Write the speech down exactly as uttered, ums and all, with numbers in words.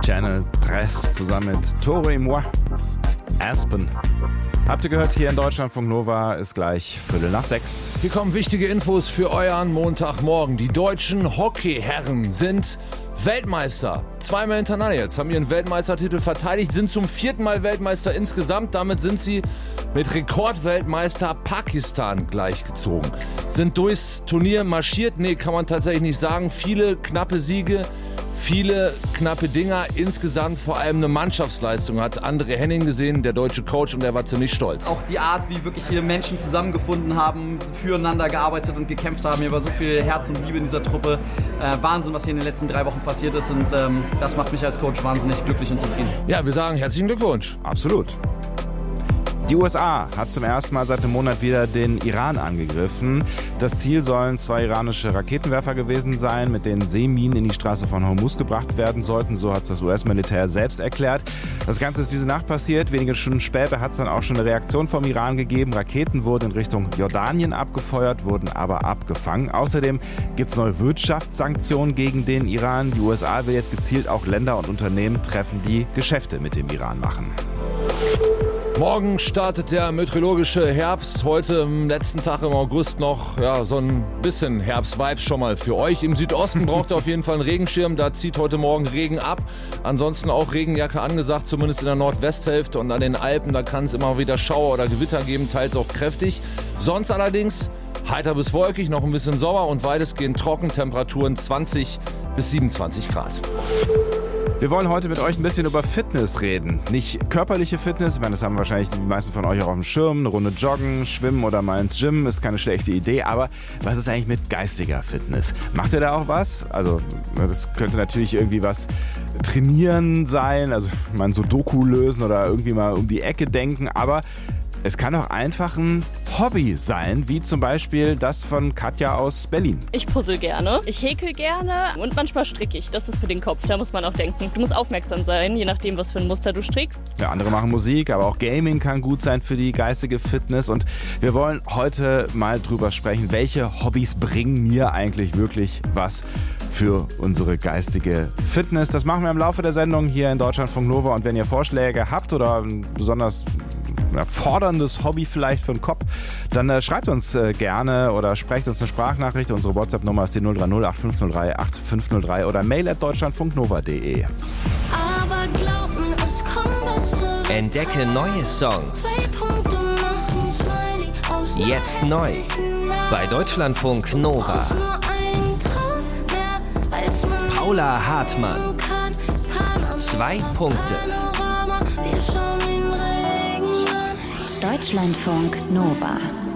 Channel drei zusammen mit Tore et moi, Aspen. Habt ihr gehört, hier in Deutschlandfunk Nova ist gleich Viertel nach sechs. Hier kommen wichtige Infos für euren Montagmorgen. Die deutschen Hockeyherren sind Weltmeister. Zweimal hintereinander jetzt haben ihren Weltmeistertitel verteidigt, sind zum vierten Mal Weltmeister insgesamt. Damit sind sie mit Rekordweltmeister Pakistan gleichgezogen. Sind durchs Turnier marschiert? Nee, kann man tatsächlich nicht sagen. Viele knappe Siege, viele knappe Dinger. Insgesamt vor allem eine Mannschaftsleistung hat André Henning gesehen, der deutsche Coach, und er war ziemlich stolz. Auch die Art, wie wirklich hier Menschen zusammengefunden haben, füreinander gearbeitet und gekämpft haben. Hier war so viel Herz und Liebe in dieser Truppe. Äh, Wahnsinn, was hier in den letzten drei Wochen passiert ist, und ähm, das macht mich als Coach wahnsinnig glücklich und zufrieden. Ja, wir sagen herzlichen Glückwunsch. Absolut. Die U S A hat zum ersten Mal seit einem Monat wieder den Iran angegriffen. Das Ziel sollen zwei iranische Raketenwerfer gewesen sein, mit denen Seeminen in die Straße von Hormuz gebracht werden sollten. So hat es das U S-Militär selbst erklärt. Das Ganze ist diese Nacht passiert. Wenige Stunden später hat es dann auch schon eine Reaktion vom Iran gegeben. Raketen wurden in Richtung Jordanien abgefeuert, wurden aber abgefangen. Außerdem gibt es neue Wirtschaftssanktionen gegen den Iran. Die U S A will jetzt gezielt auch Länder und Unternehmen treffen, die Geschäfte mit dem Iran machen. Morgen startet der meteorologische Herbst. Heute am letzten Tag im August noch ja, so ein bisschen Herbst-Vibes schon mal für euch. Im Südosten braucht ihr auf jeden Fall einen Regenschirm. Da zieht heute Morgen Regen ab. Ansonsten auch Regenjacke angesagt, zumindest in der Nordwesthälfte. Und an den Alpen, da kann es immer wieder Schauer oder Gewitter geben, teils auch kräftig. Sonst allerdings heiter bis wolkig, noch ein bisschen Sommer und weitestgehend trocken. Temperaturen zwanzig bis siebenundzwanzig Grad. Wir wollen heute mit euch ein bisschen über Fitness reden. Nicht körperliche Fitness, ich meine, das haben wahrscheinlich die meisten von euch auch auf dem Schirm. Eine Runde joggen, schwimmen oder mal ins Gym ist keine schlechte Idee. Aber was ist eigentlich mit geistiger Fitness? Macht ihr da auch was? Also das könnte natürlich irgendwie was trainieren sein, also mal ein Sudoku lösen oder irgendwie mal um die Ecke denken. Aber es kann auch einfach ein Hobby sein, wie zum Beispiel das von Katja aus Berlin. Ich puzzle gerne, ich häkel gerne und manchmal stricke ich. Das ist für den Kopf, da muss man auch denken. Du musst aufmerksam sein, je nachdem, was für ein Muster du strickst. Ja, andere machen Musik, aber auch Gaming kann gut sein für die geistige Fitness. Und wir wollen heute mal drüber sprechen, welche Hobbys bringen mir eigentlich wirklich was für unsere geistige Fitness. Das machen wir im Laufe der Sendung hier in Deutschlandfunk Nova. Und wenn ihr Vorschläge habt oder ein besonders forderndes Hobby vielleicht für den Kopf, dann äh, schreibt uns äh, gerne oder sprecht uns eine Sprachnachricht. Unsere WhatsApp-Nummer ist die null drei null acht fünf null drei acht fünf null drei oder mail at deutschlandfunknova punkt de. Aber glaub mir, es kommt besser. Entdecke neue Songs. Zwei Punkte machen Smiley aus nur Jetzt einer neu hässlichen Nacht. bei Deutschlandfunk Nova. Aus nur ein Traum mehr, als man Paula Hartmann. kann. Panama, Zwei Punkte. Panorama, wir schauen den Regen an. Deutschlandfunk Nova.